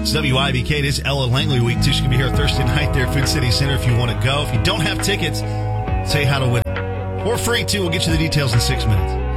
It's WIBK. It is Ella Langley Week, too. She's going to be here Thursday night there at Food City Center if you want to go. If you don't have tickets, say how to win. For free, too. We'll get you the details in 6 minutes.